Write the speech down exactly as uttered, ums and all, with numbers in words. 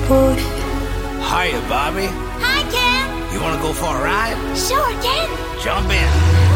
push. Hiya, Bobby. Hi, Ken. You wanna go for a ride? Sure, Ken. Jump in.